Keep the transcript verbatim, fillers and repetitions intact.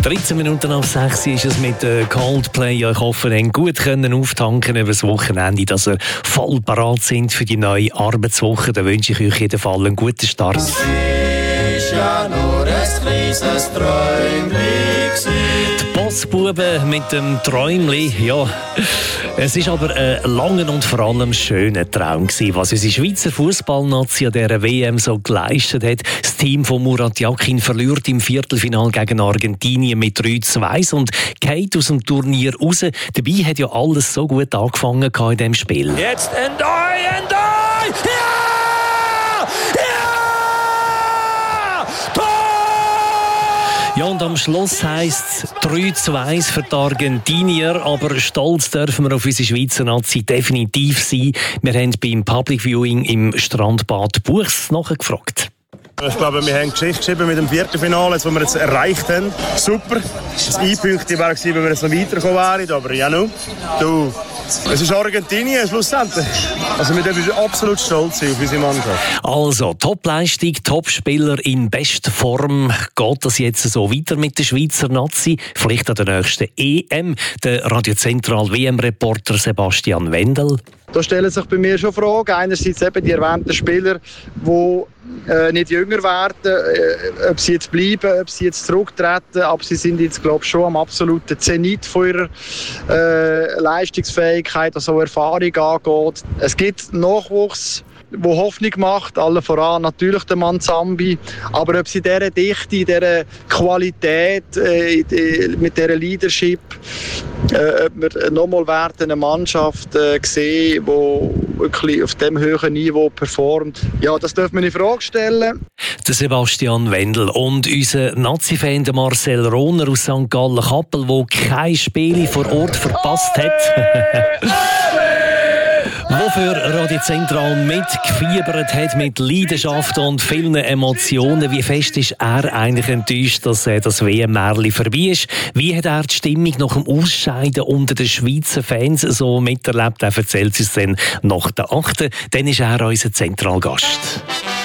dreizehn Minuten nach sechs ist es mit Coldplay. Ich hoffe, ihr gut können auftanken über das Wochenende, dass ihr voll parat sind für die neue Arbeitswoche. Da wünsche ich euch jeden Fall einen guten Start. Es ist ja nur ein kleines Träumchen. Die Bossbuben mit dem Träumli, ja. Es ist aber ein langer und vor allem schöner Traum gewesen, was unsere Schweizer Fußballnazi an dieser W M so geleistet hat. Das Team von Murat Yakin verliert im Viertelfinal gegen Argentinien mit drei zu eins und geht aus dem Turnier raus. Dabei hat ja alles so gut angefangen in diesem Spiel. Jetzt Endoi, Endoi! Ja! Ja! Tor! Ja, und am Schluss heisst es drei zu eins für die Argentinier. Aber stolz dürfen wir auf unsere Schweizer Nazi definitiv sein. Wir haben beim Public Viewing im Strandbad Buchs nachgefragt. Ich glaube, wir haben Geschichte geschrieben mit dem Viertelfinale, das wir jetzt erreicht haben. Super. Das Einpünktchen wäre gewesen, wenn wir jetzt noch weitergekommen wären. Aber ja, nu. Du. Es ist Argentinien, schlussendlich. Also wir dürfen absolut stolz sein auf unsere Mannschaft. Also, Top-Leistung, Top-Spieler in bester Form. Geht das jetzt so weiter mit der Schweizer Nazi? Vielleicht an der nächsten E M. Der Radio Zentral W M-Reporter Sebastian Wendel. Da stellen sich bei mir schon Fragen. Einerseits eben die erwähnten Spieler, die äh, nicht jünger werden, äh, ob sie jetzt bleiben, ob sie jetzt zurücktreten. Aber sie sind jetzt, glaube ich, schon am absoluten Zenit von ihrer äh, Leistungsfähigkeit, was so Erfahrung angeht. Es gibt Nachwuchs, wo Hoffnung macht, allen voran natürlich der Manzambi, aber ob sie dieser Dichte, dieser Qualität, äh, mit dieser Leadership, äh, ob wir nochmal werden eine Mannschaft äh, sehen, die wirklich auf diesem hohen Niveau performt, ja, das dürfen wir in Frage stellen. Der Sebastian Wendel und unser Nazi-Fan Marcel Rohner aus Sankt Gallen-Kappel, der keine Spiele vor Ort verpasst hat. Wofür Radio Zentral mitgefiebert hat, mit Leidenschaft und vielen Emotionen. Wie fest ist er eigentlich enttäuscht, dass äh, das W M-Märchen vorbei ist? Wie hat er die Stimmung nach dem Ausscheiden unter den Schweizer Fans so miterlebt? Er erzählt es uns dann nach der achten Dann ist er unser Zentralgast.